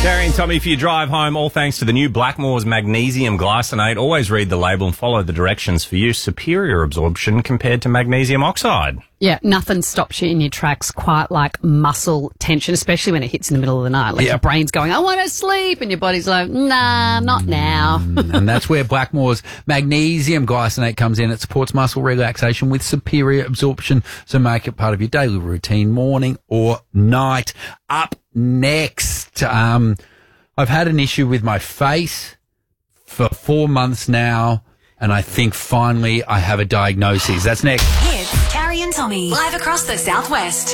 Terry and Tommy for your drive home, all thanks to the new Blackmores Magnesium Glycinate. Always read the label and follow the directions for use. Superior absorption compared to magnesium oxide. Yeah, nothing stops you in your tracks quite like muscle tension, especially when it hits in the middle of the night. Like your brain's going, I want to sleep, and your body's like, nah, not now. And that's where Blackmore's Magnesium Glycinate comes in. It supports muscle relaxation with superior absorption, so make it part of your daily routine, morning or night. Up next, I've had an issue with my face for 4 months now, and I think finally I have a diagnosis. That's next. Hits, Carrie and Tommy, live across the Southwest.